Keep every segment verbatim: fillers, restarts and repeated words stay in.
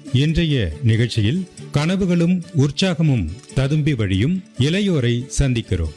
இன்றைய நிகழ்ச்சியில் கனவுகளும் உற்சாகமும் ததும்பி வழியும் இளையோரை சந்திக்கிறோம்.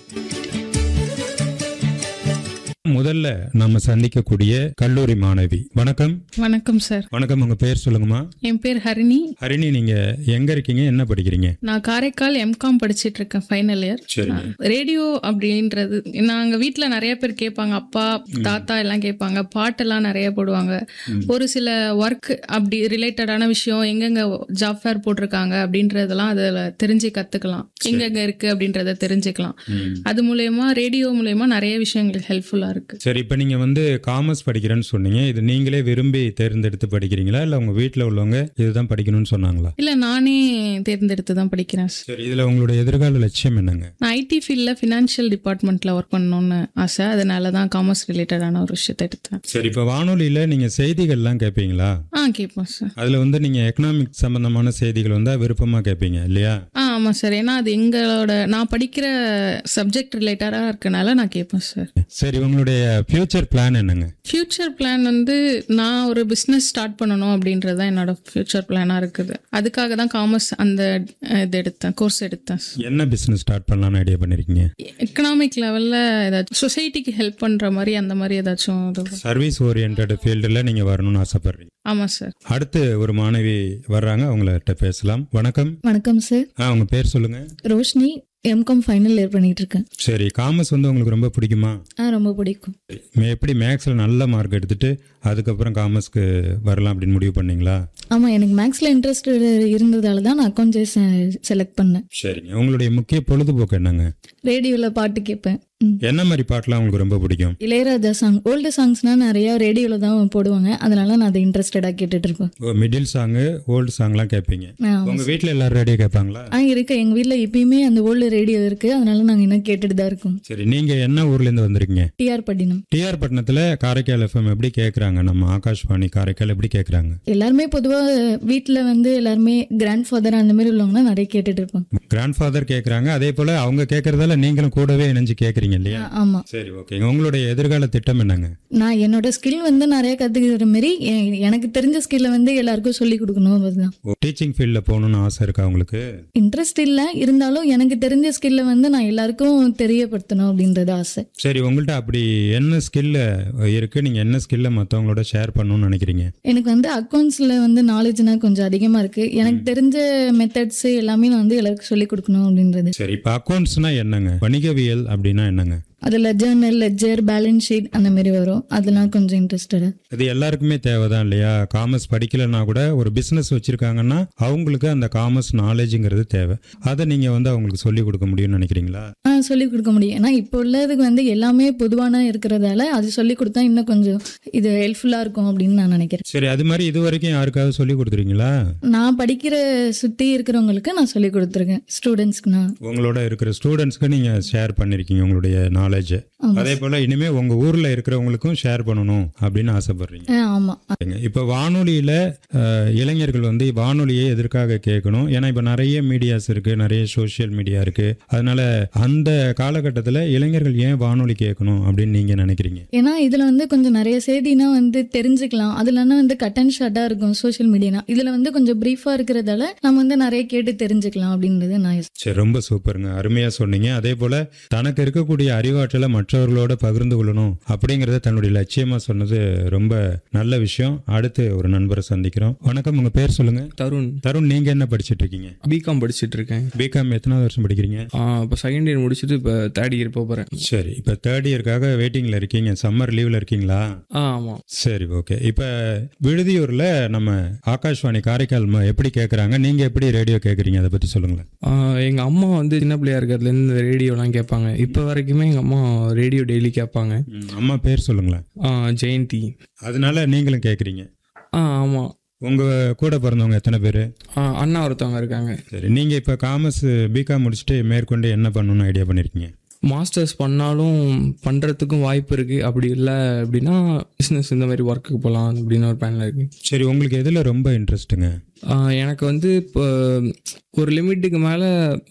முதல்ல நம்ம சந்திக்கக்கூடிய கல்லூரி மாணவி. வணக்கம். வணக்கம் சார். வணக்கம். உங்க பேர் சொல்லுங்கம்மா. என் பேர் ஹரிணி. ஹரிணி, நீங்க எங்க இருக்கீங்க, என்ன படிக்கிறீங்க? நான் காரைக்கால் எம்காம் படிச்சிட்டு இருக்கேன், ஃபைனல் இயர். ரேடியோ அப்படின்றது நாங்க வீட்டுல நிறைய பேர் கேட்பாங்க, அப்பா தாத்தா எல்லாம் கேட்பாங்க, பாட்டெல்லாம் நிறைய போடுவாங்க. ஒரு சில ஒர்க் அப்படி ரிலேட்டடான விஷயம் எங்கெங்க ஜாப் ஃபேர் போட்டிருக்காங்க அப்படின்றதெல்லாம் அதுல தெரிஞ்சு கத்துக்கலாம், எங்கெங்க இருக்கு அப்படின்றத தெரிஞ்சுக்கலாம். அது மூலயமா ரேடியோ மூலயமா நிறைய விஷயங்கள் ஹெல்ப்ஃபுல்லா இருக்கு. சரி, இப்ப நீங்க வந்து காமர்ஸ் படிக்கிறேன்னு சொன்னீங்க. இது நீங்களே விரும்பி தேர்ந்தெடுத்து படிக்கிறீங்களா, இல்ல உங்க வீட்டுல உள்ளவங்க இதுதான் படிக்கணும்னு சொன்னாங்களா? இல்ல, நானே தேர்ந்தெடுத்து தான் படிக்கிறேன். சரி, இதுல உங்களுடைய எதிர்கால லட்சியம் என்னங்க? நான் ஐடி ஃபீல்ட்ல ஃபினான்ஷியல் டிபார்ட்மெண்ட்ல ஒர்க் பண்ணணும்னு ஆசை. அதனால தான் காமர்ஸ் ரிலேட்டடான ஒரு விஷயத்தை எடுத்தேன். சரி, இப்ப வானொலியில நீங்க செய்திகள்லாம் கேட்பீங்களா? ஆ, கேட்போம் சார். அதுல வந்து நீங்க எக்கனாமிக் சம்பந்தமான செய்திகள் வந்தா விருப்பமா கேட்பீங்க இல்லையா? ஆ, ஆமா சார். ஏன்னா அது எங்களோட நான் படிக்கிற சப்ஜெக்ட் ரிலேட்டடா இருக்கனால நான் கேட்பேன் சார். சரி, உங்களுடைய ஃபியூச்சர் பிளான் என்னங்க? ஃபியூச்சர் பிளான் வந்து நான் ஒரு பிஸ்னஸ் ஸ்டார்ட் பண்ணணும் அப்படின்றது தான் என்னோட ஃபியூச்சர் பிளானா இருக்குது. அதுக்காக தான் காமர்ஸ் அந்த இது எடுத்தேன், கோர்ஸ் எடுத்தேன். என்ன பிசினஸ் ஸ்டார்ட் பண்ணலாம்னு ஐடியா பண்ணிருக்கீங்க? எக்கனாமிக் லெவல்ல ஏதாச்சும் சொசைட்டிக்கு ஹெல்ப் பண்ற மாதிரி அந்த மாதிரி ஏதாச்சும் சர்வீஸ் ஓரியன்டட் ஃபீல்டுல நீங்க வரணும்னு ஆசைப்படுறீங்க? ஆமா சார். அடுத்து ஒரு மாணவி வர்றாங்க, அவங்கள்ட்ட பேசலாம். வணக்கம். வணக்கம் சார். ஆ, உங்க பேர் சொல்லுங்க. ரோஷினி. எம்காம் ஃபைனல் இயர் பண்ணிட்டு இருக்கேன். சரி, காமர்ஸ் வந்து உங்களுக்கு ரொம்ப பிடிக்குமா? ஆ, ரொம்ப பிடிக்கும். எப்படி மேக்ஸ்ல நல்ல மார்க் எடுத்துட்டு அதுக்கப்புறம் காமர்ஸ்க்கு வரலாம் அப்படின்னு முடிவு பண்ணீங்களா? ஆமா, எனக்கு மேக்ஸ்ல இன்ட்ரெஸ்ட் இருந்ததால தான் நான் அக்கௌண்ட்ஸ் செலக்ட் பண்ணேன். சரிங்க. உங்களுடைய முக்கிய பொழுதுபோக்கு என்னங்க? ரேடியோல பாட்டு கேட்பேன். என்ன மாதிரி பாட்டுலாம் உங்களுக்கு ரொம்ப பிடிக்கும்? இளையராஜா சாங், ஓல்டு சாங்ஸ்னா நிறைய ரேடியோல தான் போடுவாங்க, அதனால நான் அதை இன்ட்ரெஸ்டடா கேட்டுட்டு இருப்பேன். மிடில் சாங், ஓல்டு சாங்லாம் கேட்பீங்க. உங்க வீட்ல எல்லாரும் ரேடியோ கேட்பாங்களா? ஆ, இருக்கு. எங்க வீட்ல எப்பயுமே அந்த ஓல்டு ரேடியோ இருக்கு, அதனால நாங்க இன்னும் கேட்டுட்டு தான் இருக்கோம். சரி, நீங்க என்ன ஊர்ல இருந்து வந்திருக்கீங்க? டிஆர் பட்டினம். டிஆர் பட்டினத்துல காரைக்கால் எஃப்எம் எப்படி கேக்குறாங்க? நம்ம ஆகாஷ்வாணி காரைக்கால் எப்படி கேக்குறாங்க? எல்லாருமே பொதுவா வீட்டுல வந்து எல்லாருமே கிராண்ட் ஃபாதர் அந்த மாதிரி உள்ளவங்க நிறைய கேட்டுட்டு இருப்பாங்க. கிராண்ட் ஃபாதர் கேக்குறாங்க, அதே போல அவங்க கேக்குறதால நீங்களும் கூடவே இணைஞ்சு கேக்குறீங்க இல்லையா? ஆமா. சரி, ஓகே. உங்களுடைய எதிர்கால திட்டம் என்னங்க? நான் என்னோட ஸ்கில் வந்து நிறைய கத்துக்கிற மாதிரி எனக்கு தெரிஞ்ச ஸ்கில்ல வந்து எல்லாருக்கும் சொல்லி கொடுக்கணும். அதுதான். டீச்சிங் ஃபீல்ட்ல போகணும்னு ஆசை இருக்கா உங்களுக்கு? இன்ட்ரெஸ்ட் இல்ல, இருந்தாலும் எனக்கு தெரிஞ்ச ஸ்கில்ல வந்து நான் எல்லாருக்கும் தெரியப்படுத்தணும் அப்படின்றது ஆசை. சரி, உங்கள்ட்ட அப்படி என்ன ஸ்கில் இருக்கு, நீங்க என்ன ஸ்கில்ல மத்தவங்களோட ஷேர் பண்ணணும்னு நினைக்கிறீங்க? எனக்கு வந்து அக்கௌண்ட்ஸ்ல வந்து நாலேஜ்னா கொஞ்சம் அதிகமா இருக்கு. எனக்கு தெரிஞ்ச மெத்தட்ஸ் எல்லாமே நான் வந்து எல்லாருக்கும் சொல்லி கொடுக்கணும் அப்படின்றது. சரி, இப்ப அக்கௌண்ட்ஸ்னா என்னங்க? வணிகவியல் அப்படின்னா என்னங்க? அதுல ஜேர்னல், லெட்ஜர், பேலன்ஸ் ஷீட் அந்த மாதிரி வரும். அதெல்லாம் கொஞ்சம் இன்ட்ரெஸ்டட். அது எல்லாருக்குமே தேவைதான் இல்லையா? காமர்ஸ் படிக்கலன்னா கூட ஒரு பிசினஸ் வச்சிருக்காங்கன்னா அவங்களுக்கு அந்த காமர்ஸ் நாலேஜ்ங்கிறது தேவை. அதை நீங்க வந்து அவங்களுக்கு சொல்லி கொடுக்க முடியும்னு நினைக்கிறீங்களா? ஆ, சொல்லி கொடுக்க முடியும். ஏன்னா இப்போ உள்ளதுக்கு வந்து எல்லாமே பொதுவான இருக்கிறதால அது சொல்லி கொடுத்தா இன்னும் கொஞ்சம் இது ஹெல்ப்ஃபுல்லா இருக்கும் அப்படின்னு நான் நினைக்கிறேன். சரி, அது மாதிரி இது வரைக்கும் யாருக்காவது சொல்லி கொடுத்துருக்கீங்களா? நான் படிக்கிற சுத்தி இருக்கிறவங்களுக்கு நான் சொல்லி கொடுத்துருக்கேன், ஸ்டூடெண்ட்ஸ்க்கு. நான் உங்களோட இருக்கிற ஸ்டூடெண்ட்ஸ்க்கு நீங்க ஷேர் பண்ணிருக்கீங்க உங்களுடைய நாலேஜ். அதே போல இனிமே உங்க ஊர்ல இருக்கிறவங்களுக்கும் ஷேர் பண்ணணும் அப்படின்னு ஆசைப்படுறீங்க? ஆமா. இப்ப வானொலியில இளைஞர்கள் வந்து வானொலியை எதற்காக கேட்கணும்? ஏன்னா இப்ப நிறைய மீடியாஸ் இருக்கு, நிறைய சோசியல் மீடியா இருக்கு. அதனால அந்த காலகட்டத்துல இளைஞர்கள் ஏன் வானொலி கேட்கணும் அப்படின்னு நீங்க நினைக்கிறீங்க? ஏன்னா இதுல வந்து கொஞ்சம் நிறைய செய்தினா வந்து தெரிஞ்சுக்கலாம். அதுல வந்து கட் அண்ட் ஷார்ட்டா இருக்கும் சோசியல் மீடியா. இதுல வந்து கொஞ்சம் பிரீஃபா இருக்கிறதால நம்ம வந்து நிறைய கேட்டு தெரிஞ்சுக்கலாம் அப்படின்றது நான். சரி, ரொம்ப சூப்பருங்க, அருமையா சொன்னீங்க. அதே போல தனக்கு இருக்கக்கூடிய அறிவாற்றலை மற்றவர்களோட பகிர்ந்து கொள்ளணும் அப்படிங்கறத தன்னுடைய லட்சியமா சொன்னது ரொம்ப நல்ல விஷயம். அடுத்து ஒரு நண்பரை சந்திக்கிறோம். வணக்கம், உங்க பேர் சொல்லுங்க. தருண். தருண், நீங்க என்ன படிச்சிட்டு இருக்கீங்க? பிகாம் படிச்சிட்டு இருக்கேன். பிகாம் எத்தனாவது வருஷம் படிக்கிறீங்க? இப்போ செகண்ட் இயர் முடிச்சுட்டு இப்போ தேர்ட் இயர் போறேன். சரி, இப்போ தேர்ட் இயர்க்காக வெயிட்டிங்ல இருக்கீங்க. சம்மர் லீவ்ல இருக்கீங்களா? ஆமா. சரி, ஓகே. இப்ப விடுதியூர்ல நம்ம ஆகாஷ்வாணி காரைக்கால் எப்படி கேக்குறாங்க, நீங்க எப்படி ரேடியோ கேக்குறீங்க, அதை பத்தி சொல்லுங்களேன். எங்க அம்மா வந்து சின்ன பிள்ளையா இருக்கிறதுல இருந்து ரேடியோலாம் கேட்பாங்க. இப்போ வரைக்குமே எங்க அம்மா ரேடியோ டெய்லி கேட்பாங்க. அம்மா பேர் சொல்லுங்களேன். ஜெயந்தி. அதனால நீங்களும் கேக்குறீங்க? ஆ, ஆமா. உங்க கூட பிறந்தவங்க எத்தனை பேரு? அண்ணா ஒருத்தவங்க இருக்காங்க. சரி, நீங்க இப்ப காமர்ஸ் பிகாம் முடிச்சுட்டு மேற்கொண்டு என்ன பண்ணணும்னு ஐடியா பண்ணிருக்கீங்க? மாஸ்டர்ஸ் பண்ணாலும் பண்ணுறதுக்கும் வாய்ப்பு இருக்குது. அப்படி இல்லை அப்படின்னா பிஸ்னஸ் இந்த மாதிரி ஒர்க்குக்கு போகலாம் அப்படின்னு ஒரு பிளானில் இருக்குது. சரி, உங்களுக்கு எதில் ரொம்ப இன்ட்ரெஸ்ட்டுங்க? எனக்கு வந்து இப்போ ஒரு லிமிட்டுக்கு மேலே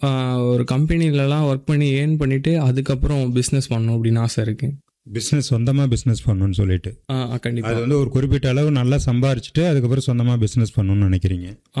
ஒரு கம்பெனிலலாம் ஒர்க் பண்ணி ஏர்ன் பண்ணிவிட்டு அதுக்கப்புறம் பிஸ்னஸ் பண்ணணும் அப்படின்னு ஆசை இருக்குது. பிஸ்னஸ் சொந்தமாக பிஸ்னஸ் பண்ணணும்னு சொல்லிட்டு? கண்டிப்பாக. அது வந்து ஒரு குறிப்பிட்ட அளவு நல்லா சம்பாரிச்சுட்டு அதுக்கப்புறம் சொந்தமாக பிஸ்னஸ் பண்ணணும்னு நினைக்கிறீங்க?